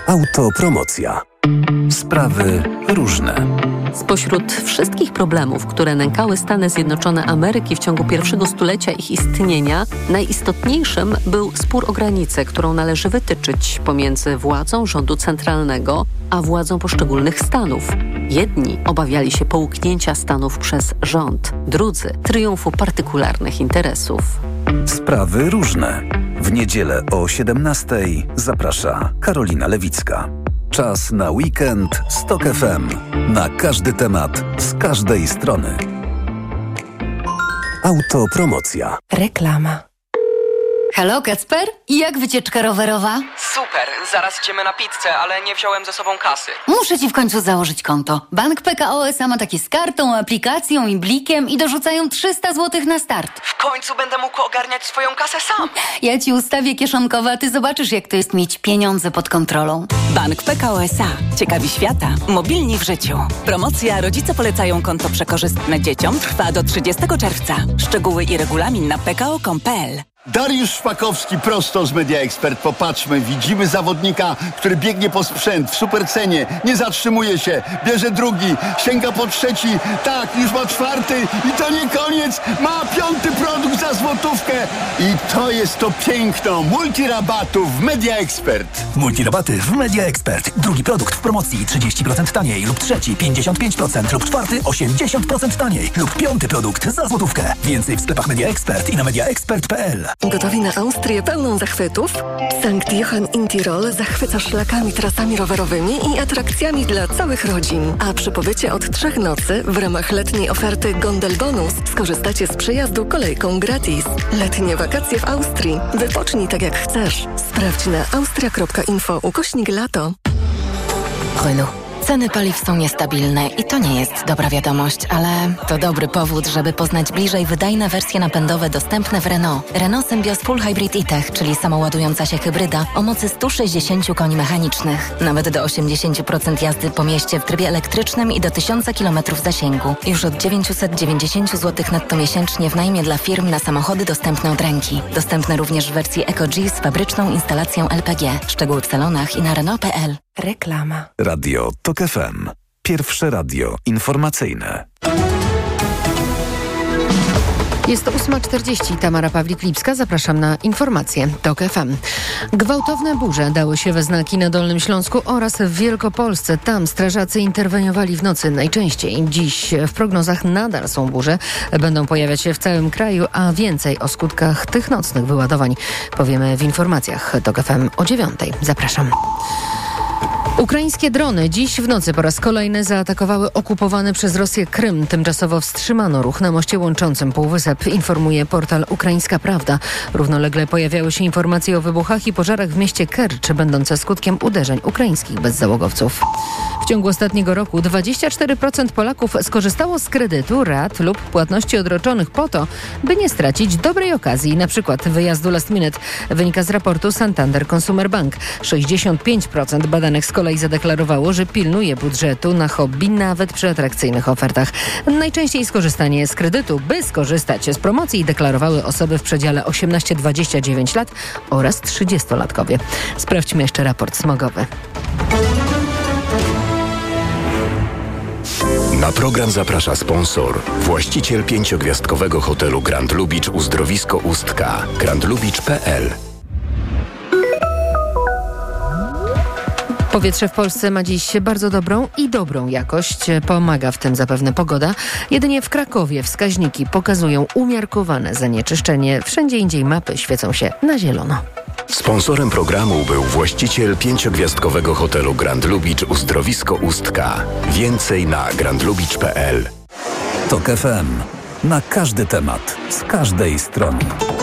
Autopromocja. Sprawy różne. Spośród wszystkich problemów, które nękały Stany Zjednoczone Ameryki w ciągu pierwszego stulecia ich istnienia, najistotniejszym był spór o granicę, którą należy wytyczyć pomiędzy władzą rządu centralnego a władzą poszczególnych stanów. Jedni obawiali się połknięcia stanów przez rząd, drudzy triumfu partykularnych interesów. Sprawy różne. W niedzielę o 17:00 zaprasza Karolina Lewicka. Czas na weekend z TOK FM. Na każdy temat, z każdej strony. Autopromocja. Reklama. Halo, Kacper? I jak wycieczka rowerowa? Super, zaraz idziemy na pizzę, ale nie wziąłem ze sobą kasy. Muszę ci w końcu założyć konto. Bank PKO SA ma takie z kartą, aplikacją i blikiem i dorzucają 300 zł na start. W końcu będę mógł ogarniać swoją kasę sam. Ja ci ustawię kieszonkowe, a ty zobaczysz, jak to jest mieć pieniądze pod kontrolą. Bank PKO SA. Ciekawi świata. Mobilni w życiu. Promocja Rodzice polecają konto przekorzystne dzieciom trwa do 30 czerwca. Szczegóły i regulamin na pko.com.pl. Dariusz Szpakowski prosto z Media Expert. Popatrzmy, widzimy zawodnika, który biegnie po sprzęt w supercenie, nie zatrzymuje się, bierze drugi, sięga po trzeci, tak, już ma czwarty i to nie koniec, ma piąty produkt za złotówkę i to jest to piękno multirabatów w Media Expert. Multirabaty w Media Expert. Drugi produkt w promocji 30% taniej lub trzeci 55% lub czwarty 80% taniej lub piąty produkt za złotówkę. Więcej w sklepach Media Expert i na mediaexpert.pl. Gotowi na Austrię pełną zachwytów? Sankt Johann in Tirol zachwyca szlakami, trasami rowerowymi i atrakcjami dla całych rodzin. A przy pobycie od 3 nocy w ramach letniej oferty Gondel Bonus skorzystacie z przejazdu kolejką gratis. Letnie wakacje w Austrii. Wypocznij tak jak chcesz. Sprawdź na austria.info/lato. Renault. Ceny paliw są niestabilne i to nie jest dobra wiadomość, ale to dobry powód, żeby poznać bliżej wydajne wersje napędowe dostępne w Renault. Renault Symbioz Full Hybrid e-Tech, czyli samoładująca się hybryda o mocy 160 koni mechanicznych. Nawet do 80% jazdy po mieście w trybie elektrycznym i do 1000 km zasięgu. Już od 990 zł netto miesięcznie w najmie dla firm na samochody dostępne od ręki. Dostępne również w wersji Eco-G z fabryczną instalacją LPG. Szczegóły w salonach i na Renault.pl. Reklama. Radio TOK FM. Pierwsze radio informacyjne. Jest to 8:40. Tamara Pawlik-Lipska. Zapraszam na informacje TOK FM. Gwałtowne burze dały się we znaki na Dolnym Śląsku oraz w Wielkopolsce. Tam strażacy interweniowali w nocy najczęściej. Dziś w prognozach nadal są burze. Będą pojawiać się w całym kraju, a więcej o skutkach tych nocnych wyładowań powiemy w informacjach TOK FM o 9:00. Zapraszam. Ukraińskie drony dziś w nocy po raz kolejny zaatakowały okupowany przez Rosję Krym. Tymczasowo wstrzymano ruch na moście łączącym Półwysep, informuje portal Ukraińska Prawda. Równolegle pojawiały się informacje o wybuchach i pożarach w mieście Kercz, będące skutkiem uderzeń ukraińskich bezzałogowców. W ciągu ostatniego roku 24% Polaków skorzystało z kredytu, rat lub płatności odroczonych po to, by nie stracić dobrej okazji, np. wyjazdu last minute, wynika z raportu Santander Consumer Bank. 65% badanych z kolei zadeklarowało, że pilnuje budżetu na hobby nawet przy atrakcyjnych ofertach. Najczęściej skorzystanie z kredytu, by skorzystać z promocji, deklarowały osoby w przedziale 18-29 lat oraz 30-latkowie. Sprawdźmy jeszcze raport smogowy. Na program zaprasza sponsor, właściciel 5-gwiazdkowego hotelu Grand Lubicz Uzdrowisko Ustka, grandlubicz.pl. Powietrze w Polsce ma dziś bardzo dobrą jakość. Pomaga w tym zapewne pogoda. Jedynie w Krakowie wskaźniki pokazują umiarkowane zanieczyszczenie. Wszędzie indziej mapy świecą się na zielono. Sponsorem programu był właściciel 5-gwiazdkowego hotelu Grand Lubicz Uzdrowisko Ustka. Więcej na grandlubicz.pl. TOK FM. Na każdy temat, z każdej strony.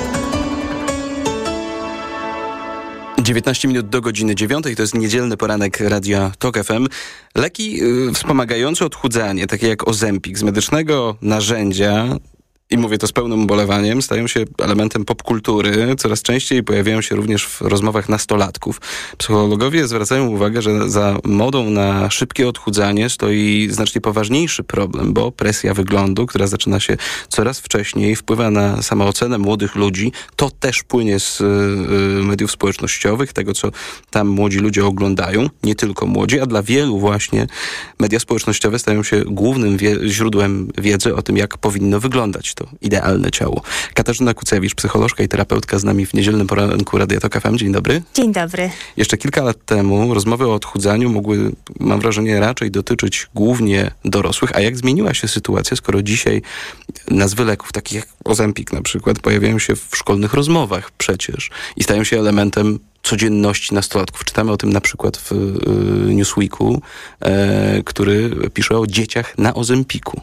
19 minut do godziny 9:00, to jest niedzielny poranek Radia TOK FM. Leki wspomagające odchudzanie, takie jak Ozempik, z medycznego narzędzia i mówię to z pełnym ubolewaniem, stają się elementem popkultury. Coraz częściej pojawiają się również w rozmowach nastolatków. Psychologowie zwracają uwagę, że za modą na szybkie odchudzanie stoi znacznie poważniejszy problem, bo presja wyglądu, która zaczyna się coraz wcześniej, wpływa na samoocenę młodych ludzi. To też płynie z mediów społecznościowych, tego co tam młodzi ludzie oglądają, nie tylko młodzi, a dla wielu właśnie media społecznościowe stają się głównym źródłem wiedzy o tym, jak powinno wyglądać to idealne ciało. Katarzyna Kucewicz, psycholożka i terapeutka z nami w niedzielnym poranku Radia Tok FM. Dzień dobry. Dzień dobry. Jeszcze kilka lat temu rozmowy o odchudzaniu mogły, mam wrażenie, raczej dotyczyć głównie dorosłych. A jak zmieniła się sytuacja, skoro dzisiaj nazwy leków, takich jak Ozempik na przykład, pojawiają się w szkolnych rozmowach przecież i stają się elementem codzienności nastolatków. Czytamy o tym na przykład w Newsweeku, który pisze o dzieciach na Ozempiku.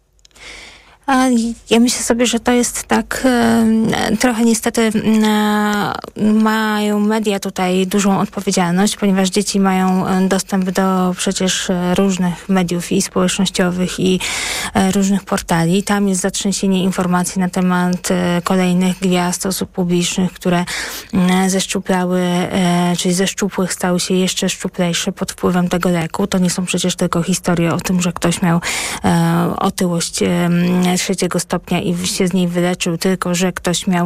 Ja myślę sobie, że to jest tak trochę niestety mają media tutaj dużą odpowiedzialność, ponieważ dzieci mają dostęp do przecież różnych mediów i społecznościowych i różnych portali. Tam jest zatrzęsienie informacji na temat kolejnych gwiazd, osób publicznych, które zeszczuplały, czyli ze szczupłych stały się jeszcze szczuplejsze pod wpływem tego leku. To nie są przecież tylko historie o tym, że ktoś miał otyłość 3. stopnia i się z niej wyleczył, tylko że ktoś miał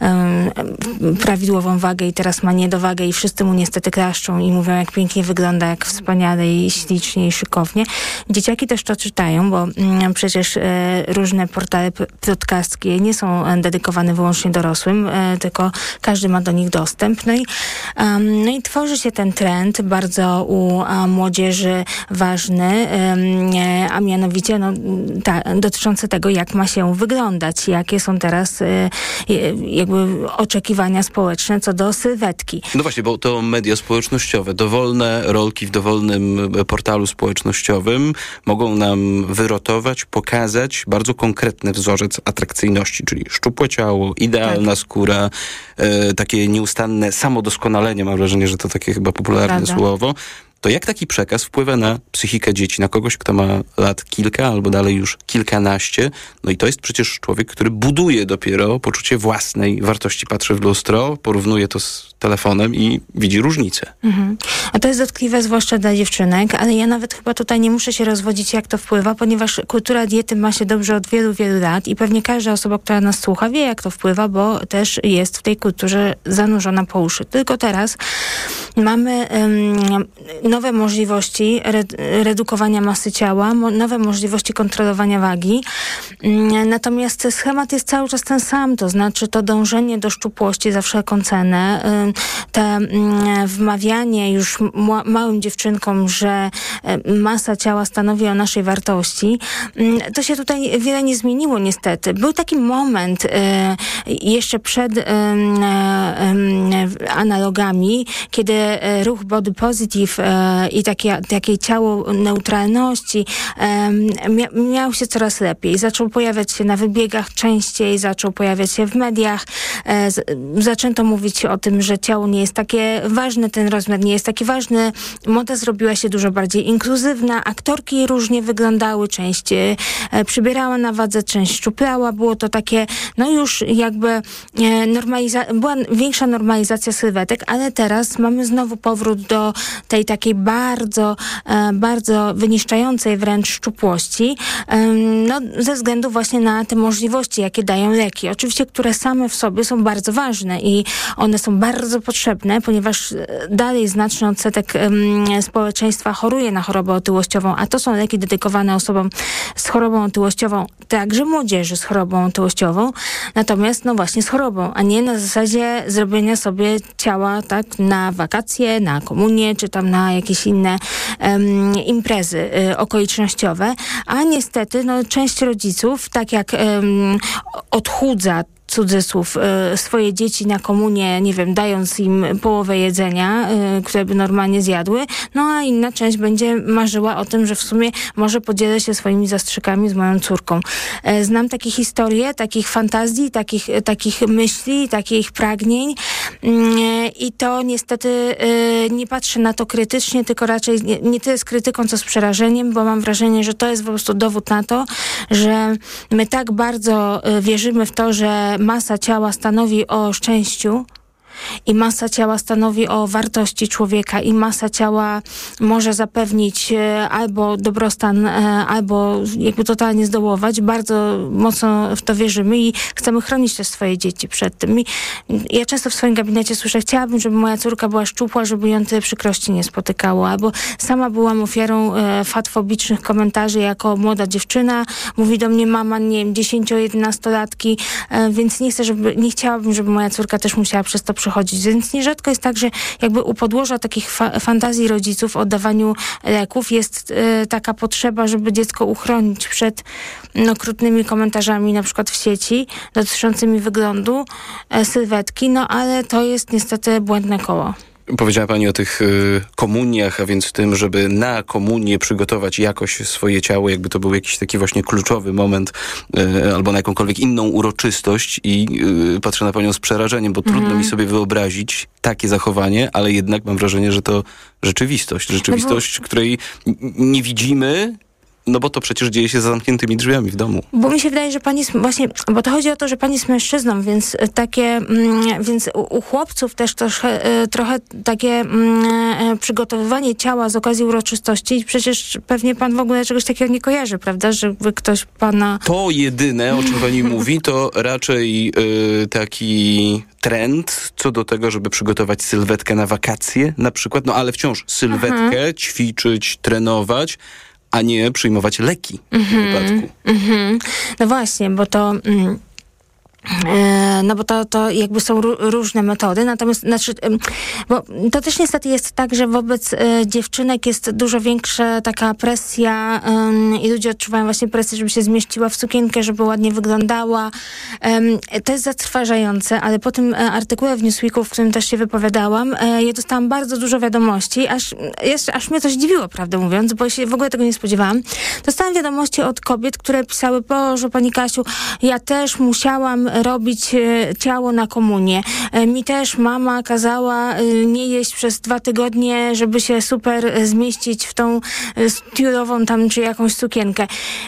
prawidłową wagę i teraz ma niedowagę i wszyscy mu niestety klaszczą i mówią, jak pięknie wygląda, jak wspaniale i ślicznie i szykownie. Dzieciaki też to czytają, bo przecież różne portale plotkarskie nie są dedykowane wyłącznie dorosłym, tylko każdy ma do nich dostęp. No i tworzy się ten trend bardzo u młodzieży ważny, a mianowicie dotyczący tego, jak ma się wyglądać, jakie są teraz jakby oczekiwania społeczne co do sylwetki. No właśnie, bo to media społecznościowe, dowolne rolki w dowolnym portalu społecznościowym mogą nam wyrotować, pokazać bardzo konkretny wzorzec atrakcyjności, czyli szczupłe ciało, idealna skóra, takie nieustanne samodoskonalenie, mam wrażenie, że to takie chyba popularne słowo. To jak taki przekaz wpływa na psychikę dzieci, na kogoś, kto ma lat kilka albo dalej już kilkanaście? No i to jest przecież człowiek, który buduje dopiero poczucie własnej wartości. Patrzy w lustro, porównuje to z telefonem i widzi różnicę. A to jest dotkliwe zwłaszcza dla dziewczynek, ale ja nawet chyba tutaj nie muszę się rozwodzić, jak to wpływa, ponieważ kultura diety ma się dobrze od wielu, wielu lat i pewnie każda osoba, która nas słucha, wie, jak to wpływa, bo też jest w tej kulturze zanurzona po uszy. Tylko teraz mamy nowe możliwości redukowania masy ciała, nowe możliwości kontrolowania wagi. Natomiast schemat jest cały czas ten sam, to znaczy to dążenie do szczupłości za wszelką cenę, te wmawianie już małym dziewczynkom, że masa ciała stanowi o naszej wartości, to się tutaj wiele nie zmieniło niestety. Był taki moment jeszcze przed analogami, kiedy ruch body positive i takie ciało neutralności miał się coraz lepiej. Zaczął pojawiać się na wybiegach częściej, zaczął pojawiać się w mediach. Zaczęto mówić o tym, że ciało nie jest takie ważne, ten rozmiar nie jest taki ważny. Moda zrobiła się dużo bardziej inkluzywna. Aktorki różnie wyglądały, część przybierała na wadze, część szczuplała. Było to takie, no już jakby była większa normalizacja sylwetek, ale teraz mamy znowu powrót do tej takiej bardzo, bardzo wyniszczającej wręcz szczupłości, no ze względu właśnie na te możliwości, jakie dają leki. Oczywiście, które same w sobie są bardzo ważne i one są bardzo potrzebne, ponieważ dalej znaczny odsetek społeczeństwa choruje na chorobę otyłościową, a to są leki dedykowane osobom z chorobą otyłościową, także młodzieży z chorobą otyłościową, natomiast no właśnie z chorobą, a nie na zasadzie zrobienia sobie ciała tak na wakacje, na komunię, czy tam na jakieś inne imprezy okolicznościowe, a niestety no, część rodziców tak jak odchudza cudzysłów, swoje dzieci na komunię, nie wiem, dając im połowę jedzenia, które by normalnie zjadły, no a inna część będzie marzyła o tym, że w sumie może podzielę się swoimi zastrzykami z moją córką. Znam takie historie, takich fantazji, takich myśli, takich pragnień i to niestety nie patrzę na to krytycznie, tylko raczej nie tyle z krytyką, co z przerażeniem, bo mam wrażenie, że to jest po prostu dowód na to, że my tak bardzo wierzymy w to, że masa ciała stanowi o szczęściu i masa ciała stanowi o wartości człowieka i masa ciała może zapewnić albo dobrostan, albo jakby totalnie zdołować. Bardzo mocno w to wierzymy i chcemy chronić też swoje dzieci przed tym. Ja często w swoim gabinecie słyszę, chciałabym, żeby moja córka była szczupła, żeby ją tyle przykrości nie spotykało, albo sama byłam ofiarą fatfobicznych komentarzy jako młoda dziewczyna. Mówi do mnie mama, nie wiem, 10-11-latki, więc nie chciałabym, żeby moja córka też musiała przez to przechodzić. Więc nierzadko jest tak, że jakby u podłoża takich fantazji rodziców o dawaniu leków jest taka potrzeba, żeby dziecko uchronić przed okrutnymi komentarzami na przykład w sieci dotyczącymi wyglądu, sylwetki, no ale to jest niestety błędne koło. Powiedziała pani o tych komuniach, a więc tym, żeby na komunię przygotować jakoś swoje ciało, jakby to był jakiś taki właśnie kluczowy moment albo na jakąkolwiek inną uroczystość i patrzę na panią z przerażeniem, bo trudno mi sobie wyobrazić takie zachowanie, ale jednak mam wrażenie, że to rzeczywistość, której nie widzimy. No bo to przecież dzieje się za zamkniętymi drzwiami w domu. Bo mi się wydaje, że pani jest właśnie, bo to chodzi o to, że pani jest mężczyzną, więc więc u chłopców też trochę takie przygotowywanie ciała z okazji uroczystości, przecież pewnie pan w ogóle czegoś takiego nie kojarzy, prawda, żeby ktoś pana... To jedyne, o czym pani mówi, to raczej taki trend co do tego, żeby przygotować sylwetkę na wakacje na przykład, no ale wciąż sylwetkę, ćwiczyć, trenować, a nie przyjmować leki w tym wypadku. No właśnie, bo to... No bo to jakby są różne metody, natomiast bo to też niestety jest tak, że wobec dziewczynek jest dużo większa taka presja i ludzie odczuwają właśnie presję, żeby się zmieściła w sukienkę, żeby ładnie wyglądała. To jest zatrważające, ale po tym artykule w Newsweeku, w którym też się wypowiadałam, ja dostałam bardzo dużo wiadomości, aż mnie to zdziwiło, prawdę mówiąc, bo się w ogóle tego nie spodziewałam. Dostałam wiadomości od kobiet, które pisały: Boże, pani Kasiu, ja też musiałam robić ciało na komunię. Mi też mama kazała nie jeść przez 2 tygodnie, żeby się super zmieścić w tą tiurową tam czy jakąś sukienkę.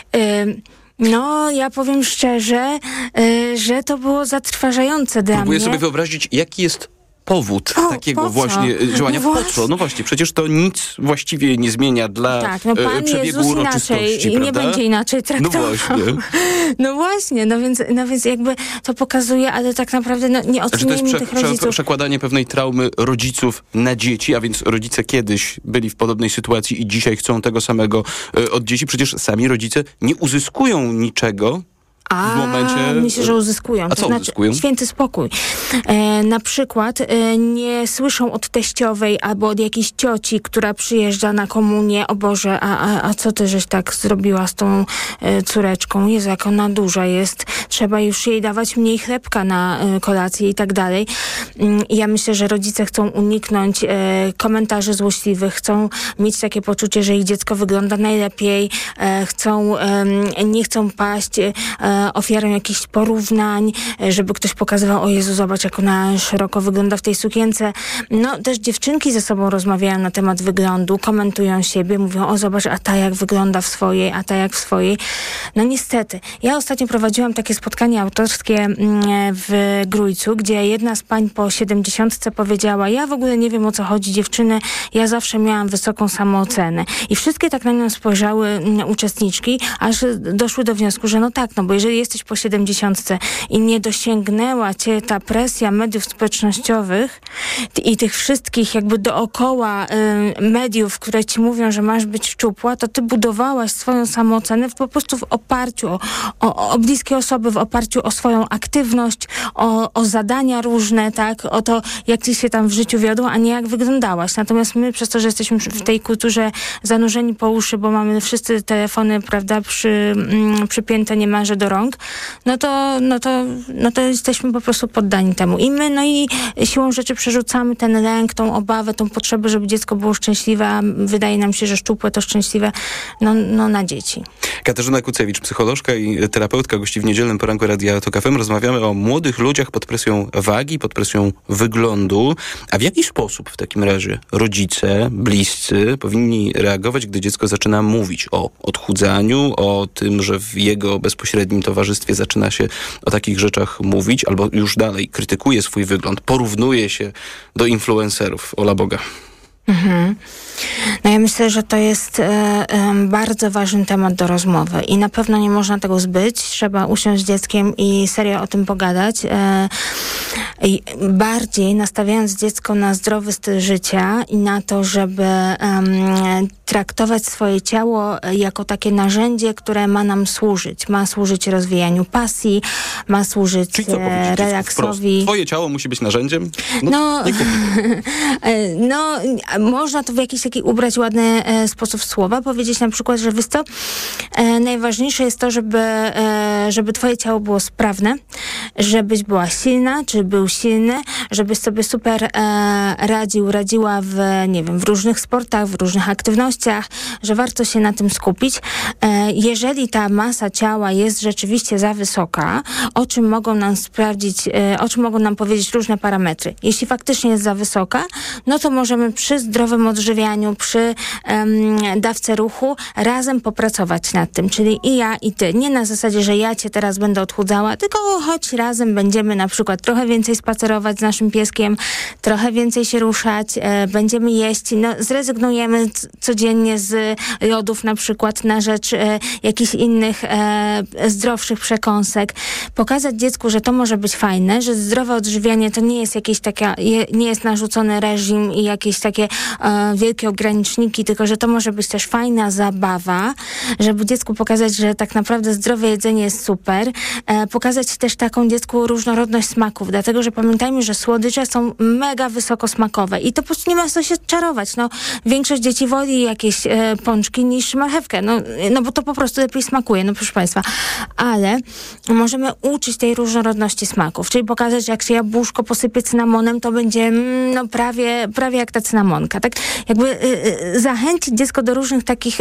No, ja powiem szczerze, że to było zatrważające dla mnie. Próbuję sobie wyobrazić, jaki jest powód takiego właśnie działania. Po co? No właśnie, przecież to nic właściwie nie zmienia dla przebiegu uroczystości, i nie będzie inaczej traktował. No właśnie. No więc jakby to pokazuje, ale tak naprawdę nie ocenimy tych rodziców. Przekładanie pewnej traumy rodziców na dzieci, a więc rodzice kiedyś byli w podobnej sytuacji i dzisiaj chcą tego samego od dzieci. Przecież sami rodzice nie uzyskują niczego w momencie... Myślę, że uzyskują. A co uzyskują? Święty spokój. Na przykład nie słyszą od teściowej albo od jakiejś cioci, która przyjeżdża na komunię: o Boże, a co ty żeś tak zrobiła z tą córeczką? Jezu, jak ona duża jest. Trzeba już jej dawać mniej chlebka na kolację i tak dalej. Ja myślę, że rodzice chcą uniknąć komentarzy złośliwych, chcą mieć takie poczucie, że ich dziecko wygląda najlepiej, nie chcą paść ofiarą jakichś porównań, żeby ktoś pokazywał: o Jezu, zobacz, jak ona szeroko wygląda w tej sukience. No, też dziewczynki ze sobą rozmawiają na temat wyglądu, komentują siebie, mówią: o zobacz, a ta jak wygląda w swojej, a ta jak w swojej. No niestety. Ja ostatnio prowadziłam takie spotkanie autorskie w Grójcu, gdzie jedna z pań po 70 powiedziała: ja w ogóle nie wiem, o co chodzi, dziewczyny, ja zawsze miałam wysoką samoocenę. I wszystkie tak na nią spojrzały, uczestniczki, aż doszły do wniosku, że no tak, no bo jeżeli jesteś po 70 i nie dosięgnęła cię ta presja mediów społecznościowych i tych wszystkich jakby dookoła mediów, które ci mówią, że masz być szczupła, to ty budowałaś swoją samoocenę po prostu w oparciu o bliskie osoby, w oparciu o swoją aktywność, o zadania różne, tak, o to, jak ci się tam w życiu wiodło, a nie jak wyglądałaś. Natomiast my, przez to, że jesteśmy w tej kulturze zanurzeni po uszy, bo mamy wszyscy telefony, prawda, przypięte niemalże do rąk, no to jesteśmy po prostu poddani temu. I my, i siłą rzeczy przerzucamy ten lęk, tą obawę, tą potrzebę, żeby dziecko było szczęśliwe, a wydaje nam się, że szczupłe to szczęśliwe, na dzieci. Katarzyna Kucewicz, psycholożka i terapeutka, gości w niedzielnym poranku Radia Tok FM. Rozmawiamy o młodych ludziach pod presją wagi, pod presją wyglądu. A w jaki sposób w takim razie rodzice, bliscy powinni reagować, gdy dziecko zaczyna mówić o odchudzaniu, o tym, że w jego bezpośrednim towarzystwie zaczyna się o takich rzeczach mówić, albo już dalej krytykuje swój wygląd, porównuje się do influencerów, ola Boga? Mhm. Ja myślę, że to jest bardzo ważny temat do rozmowy i na pewno nie można tego zbyć. Trzeba usiąść z dzieckiem i serio o tym pogadać. I bardziej nastawiając dziecko na zdrowy styl życia i na to, żeby traktować swoje ciało jako takie narzędzie, które ma nam służyć. Ma służyć rozwijaniu pasji, ma służyć relaksowi. Twoje ciało musi być narzędziem? Można to w jakiś taki ubrać ładny sposób słowa. Powiedzieć na przykład, że najważniejsze jest to, żeby twoje ciało było sprawne, żebyś była silna, czy był silny, żebyś sobie super radziła w różnych sportach, w różnych aktywnościach, że warto się na tym skupić. Jeżeli ta masa ciała jest rzeczywiście za wysoka, o czym mogą nam powiedzieć różne parametry. Jeśli faktycznie jest za wysoka, no to możemy przy zdrowym odżywianiu, przy dawce ruchu razem popracować nad tym. Czyli i ja, i ty. Nie na zasadzie, że ja cię teraz będę odchudzała, tylko choć razem będziemy na przykład trochę więcej spacerować z naszym pieskiem, trochę więcej się ruszać, będziemy jeść, zrezygnujemy codziennie z lodów na przykład na rzecz jakichś innych zdrowszych przekąsek. Pokazać dziecku, że to może być fajne, że zdrowe odżywianie to nie jest nie jest narzucony reżim i jakieś takie wielkie ograniczniki, tylko że to może być też fajna zabawa, żeby dziecku pokazać, że tak naprawdę zdrowe jedzenie jest super. Pokazać też taką dziecku różnorodność smaków, dlatego, że pamiętajmy, że słodycze są mega wysoko smakowe i to po prostu nie ma co się czarować. Większość dzieci woli jakieś pączki niż marchewkę, bo to po prostu lepiej smakuje, proszę Państwa. Ale możemy uczyć tej różnorodności smaków, czyli pokazać, że jak się jabłuszko posypie cynamonem, to będzie prawie jak ta cynamonka. Tak jakby zachęcić dziecko do różnych takich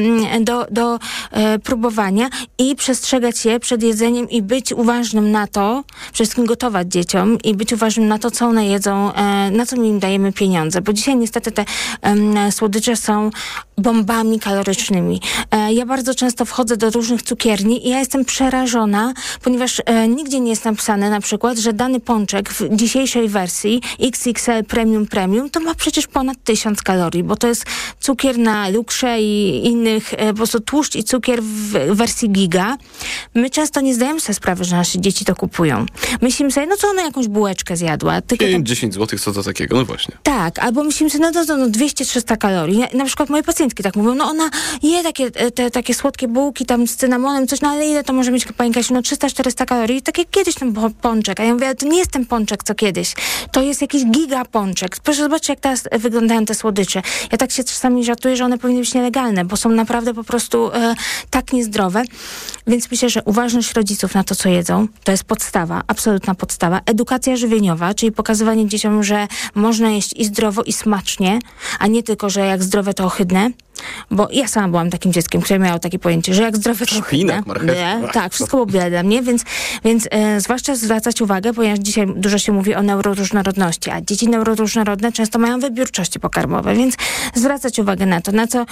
do próbowania i przestrzegać je przed jedzeniem i być uważnym na to, przede wszystkim gotować dzieciom i być uważnym na to, co one jedzą, na co my im dajemy pieniądze, bo dzisiaj niestety te słodycze są bombami kalorycznymi. Ja bardzo często wchodzę do różnych cukierni i ja jestem przerażona, ponieważ nigdzie nie jest napisane na przykład, że dany pączek w dzisiejszej wersji XXL Premium to ma przecież ponad 1000 kalorii, bo to jest cukier na lukrze i innych, po prostu tłuszcz i cukier w wersji giga. My często nie zdajemy sobie sprawy, że nasze dzieci to kupują. Myślimy sobie, co ona jakąś bułeczkę zjadła. 10 zł, co to takiego? No właśnie. Tak, albo myślimy sobie, 200-300 kalorii. Na przykład moje pacjentki tak mówią, ona je takie słodkie bułki tam z cynamonem, coś, ale ile to może mieć, pani Kasiu? 300-400 kalorii. Tak jak kiedyś ten pączek. A ja mówię, ale to nie jest ten pączek, co kiedyś. To jest jakiś giga pączek. Proszę zobaczyć, jak teraz wyglądają te słodycze. Ja tak się czasami żartuję, że one powinny być nielegalne, bo są naprawdę po prostu tak niezdrowe. Więc myślę, że uważność rodziców na to, co jedzą, to jest podstawa, absolutna podstawa. Edukacja żywieniowa, czyli pokazywanie dzieciom, że można jeść i zdrowo, i smacznie, a nie tylko, że jak zdrowe, to ohydne. Bo ja sama byłam takim dzieckiem, które miało takie pojęcie, że jak zdrowe, to ohydne. Tak, wszystko było byle dla mnie, więc zwłaszcza zwracać uwagę, ponieważ dzisiaj dużo się mówi o neuroróżnorodności, a dzieci neuroróżnorodne często mają wybiórczości pokarmowe, więc zwracać uwagę na to,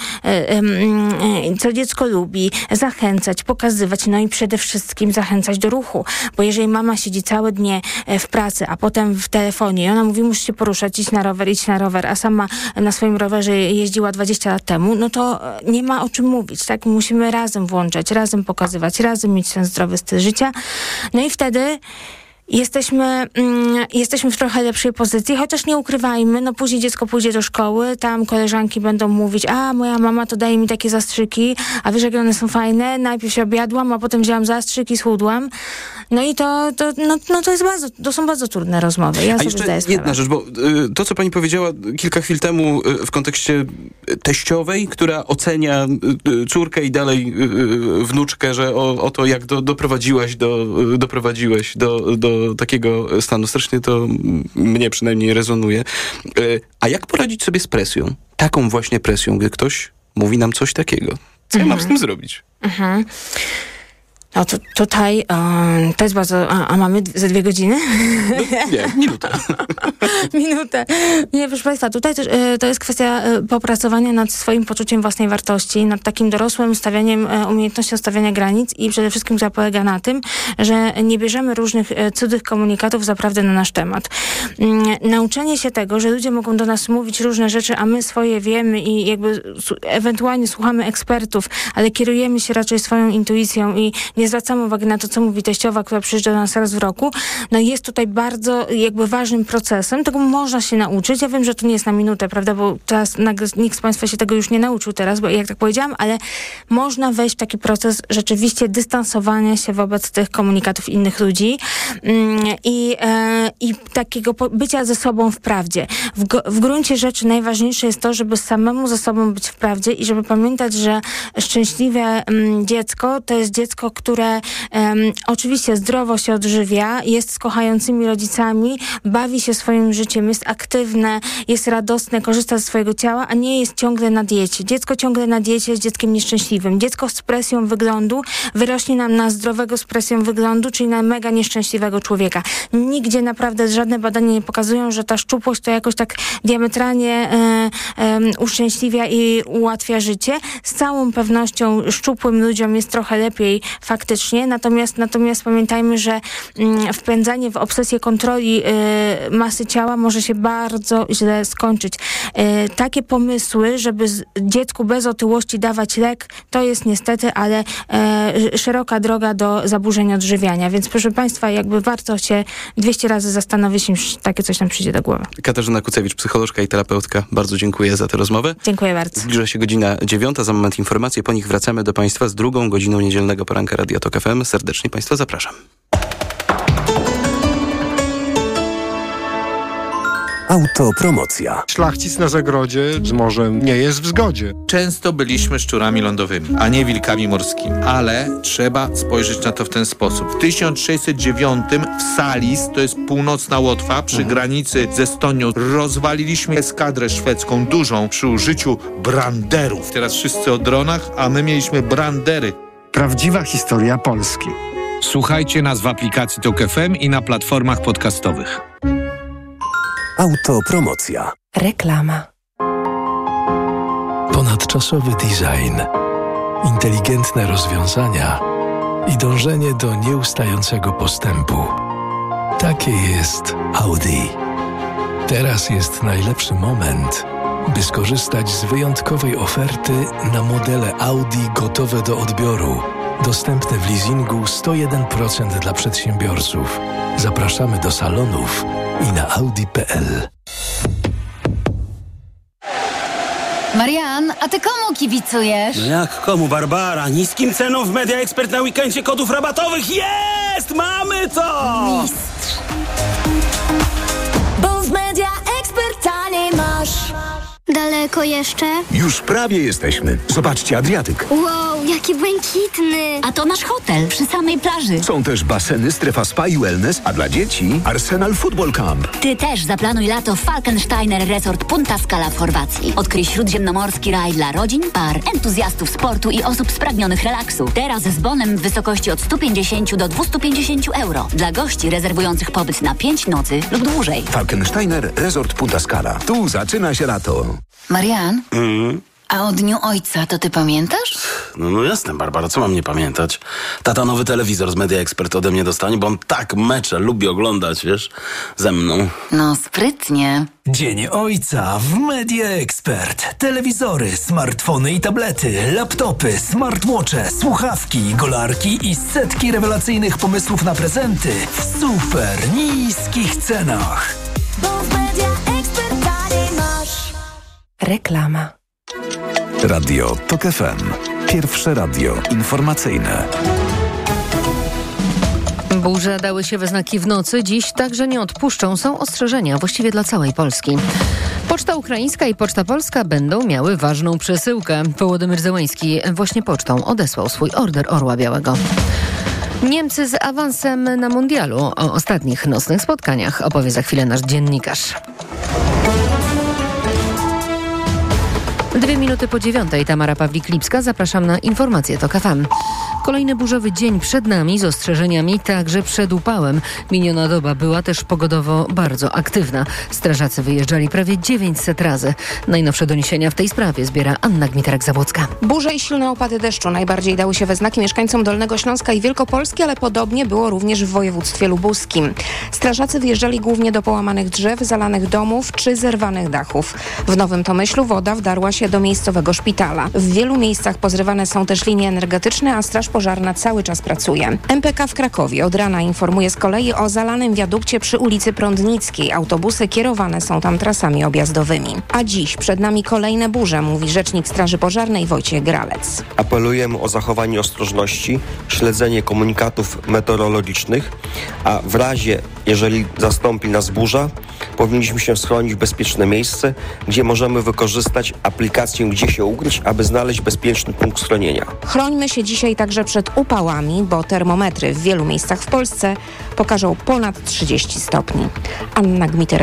co dziecko lubi, zachęcać, pokazywać, i przede wszystkim zachęcać do ruchu, bo jeżeli mama siedzi całe dnie w pracy, a potem w telefonie i ona mówi, musisz się poruszać, idź na rower, a sama na swoim rowerze jeździła 20 lat temu, to nie ma o czym mówić, tak? Musimy razem włączać, razem pokazywać, razem mieć ten zdrowy styl życia. I wtedy jesteśmy w trochę lepszej pozycji, chociaż nie ukrywajmy, no później dziecko pójdzie do szkoły, tam koleżanki będą mówić, a moja mama to daje mi takie zastrzyki, a wiesz, jakie one są fajne, najpierw się objadłam, a potem wzięłam zastrzyk i schudłam. No i to są bardzo trudne rozmowy. Ja a sobie jeszcze zdaję sprawę. jedna rzecz, bo to, co pani powiedziała kilka chwil temu w kontekście teściowej, która ocenia córkę i dalej wnuczkę, że oto jak doprowadziłeś do takiego stanu. Strasznie to mnie przynajmniej rezonuje. A jak poradzić sobie z presją? Taką właśnie presją, gdy ktoś mówi nam coś takiego. Co ja mam z tym zrobić? No to tutaj to jest bardzo... A mamy ze 2 godziny? No, nie, minutę. Minutę. Nie, proszę Państwa, tutaj też, to jest kwestia popracowania nad swoim poczuciem własnej wartości, nad takim dorosłym umiejętnością stawiania granic i przede wszystkim, która polega na tym, że nie bierzemy różnych cudzych komunikatów zaprawdę na nasz temat. Nauczenie się tego, że ludzie mogą do nas mówić różne rzeczy, a my swoje wiemy i jakby ewentualnie słuchamy ekspertów, ale kierujemy się raczej swoją intuicją i nie zwracamy uwagi na to, co mówi teściowa, która przyjeżdża do nas raz w roku, no jest tutaj bardzo jakby ważnym procesem. Tego można się nauczyć. Ja wiem, że to nie jest na minutę, prawda, bo teraz nikt z Państwa się tego już nie nauczył teraz, bo jak tak powiedziałam, ale można wejść w taki proces rzeczywiście dystansowania się wobec tych komunikatów innych ludzi i takiego bycia ze sobą w prawdzie. W gruncie rzeczy najważniejsze jest to, żeby samemu ze sobą być w prawdzie i żeby pamiętać, że szczęśliwe dziecko to jest dziecko, które oczywiście zdrowo się odżywia, jest z kochającymi rodzicami, bawi się swoim życiem, jest aktywne, jest radosne, korzysta ze swojego ciała, a nie jest ciągle na diecie. Dziecko ciągle na diecie jest dzieckiem nieszczęśliwym. Dziecko z presją wyglądu wyrośnie nam na zdrowego z presją wyglądu, czyli na mega nieszczęśliwego człowieka. Nigdzie naprawdę żadne badania nie pokazują, że ta szczupłość to jakoś tak diametralnie uszczęśliwia i ułatwia życie. Z całą pewnością szczupłym ludziom jest trochę lepiej faktycznie, natomiast pamiętajmy, że wpędzanie w obsesję kontroli masy ciała może się bardzo źle skończyć. Takie pomysły, żeby dziecku bez otyłości dawać lek, to jest niestety, ale szeroka droga do zaburzeń odżywiania. Więc proszę Państwa, jakby warto się 200 razy zastanowić, nim takie coś nam przyjdzie do głowy. Katarzyna Kucewicz, psycholożka i terapeutka. Bardzo dziękuję za tę rozmowę. Dziękuję bardzo. Zbliża się godzina 9, za moment informacje, po nich wracamy do Państwa z drugą godziną niedzielnego poranka Radia Tok FM. Serdecznie Państwa zapraszam. Autopromocja. Szlachcic na zagrodzie z morzem nie jest w zgodzie. Często byliśmy szczurami lądowymi, a nie wilkami morskimi. Ale trzeba spojrzeć na to w ten sposób. W 1609 w Salis, to jest północna Łotwa, przy granicy z Estonią, rozwaliliśmy eskadrę szwedzką dużą przy użyciu branderów. Teraz wszyscy o dronach, a my mieliśmy brandery. Prawdziwa historia Polski. Słuchajcie nas w aplikacji Tok FM i na platformach podcastowych. Autopromocja. Reklama. Ponadczasowy design, inteligentne rozwiązania i dążenie do nieustającego postępu. Takie jest Audi. Teraz jest najlepszy moment, by skorzystać z wyjątkowej oferty na modele Audi gotowe do odbioru. Dostępne w leasingu 101% dla przedsiębiorców. Zapraszamy do salonów i na audi.pl. Marian, a ty komu kibicujesz? No jak komu, Barbara? Niskim ceną w Media Expert na weekendzie kodów rabatowych jest! Mamy to! Mistrz. Bo w Media Expert taniej masz. Daleko jeszcze? Już prawie jesteśmy. Zobaczcie, Adriatyk. Wow, jaki błękitny. A to nasz hotel przy samej plaży. Są też baseny, strefa spa i wellness, a dla dzieci Arsenal Football Camp. Ty też zaplanuj lato w Falkensteiner Resort Punta Scala w Chorwacji. Odkryj śródziemnomorski raj dla rodzin, par, entuzjastów sportu i osób spragnionych relaksu. Teraz z bonem w wysokości od 150 do 250 euro. Dla gości rezerwujących pobyt na 5 nocy lub dłużej. Falkensteiner Resort Punta Scala. Tu zaczyna się lato. Marian, a o Dniu Ojca to ty pamiętasz? No jasne, Barbara, co mam nie pamiętać? Tata nowy telewizor z Media Expert ode mnie dostanie, bo on tak mecze lubi oglądać, wiesz, ze mną. No sprytnie. Dzień Ojca w Media Expert. Telewizory, smartfony i tablety, laptopy, smartwatche, słuchawki, golarki i setki rewelacyjnych pomysłów na prezenty w super niskich cenach. Bo w Media Expert taniej masz. Reklama. Radio TOK FM. Pierwsze radio informacyjne. Burze dały się we znaki w nocy. Dziś także nie odpuszczą. Są ostrzeżenia właściwie dla całej Polski. Poczta ukraińska i Poczta Polska będą miały ważną przesyłkę. Wołodymyr Zełenski właśnie pocztą odesłał swój order Orła Białego. Niemcy z awansem na mundialu. O ostatnich nocnych spotkaniach opowie za chwilę nasz dziennikarz. 8:02, Tamara Pawlik-Lipska. Zapraszam na informacje TOK FM. Kolejny burzowy dzień przed nami z ostrzeżeniami także przed upałem. Miniona doba była też pogodowo bardzo aktywna. Strażacy wyjeżdżali prawie 900 razy. Najnowsze doniesienia w tej sprawie zbiera Anna Gmiterek-Zabłocka. Burze i silne opady deszczu najbardziej dały się we znaki mieszkańcom Dolnego Śląska i Wielkopolski, ale podobnie było również w województwie lubuskim. Strażacy wyjeżdżali głównie do połamanych drzew, zalanych domów czy zerwanych dachów. W Nowym Tomyślu woda wdarła się do miejscowego szpitala. W wielu miejscach pozrywane są też linie energetyczne, a straż pożarna cały czas pracuje. MPK w Krakowie od rana informuje z kolei o zalanym wiadukcie przy ulicy Prądnickiej. Autobusy kierowane są tam trasami objazdowymi. A dziś przed nami kolejne burze, mówi rzecznik Straży Pożarnej Wojciech Gralec. Apelujemy o zachowanie ostrożności, śledzenie komunikatów meteorologicznych, a w razie, jeżeli zastąpi nas burza, powinniśmy się schronić w bezpieczne miejsce, gdzie możemy wykorzystać aplikację Gdzie się ugryźć, aby znaleźć bezpieczny punkt schronienia. Chrońmy się dzisiaj także przed upałami, bo termometry w wielu miejscach w Polsce pokażą ponad 30 stopni. Anna Gmiterek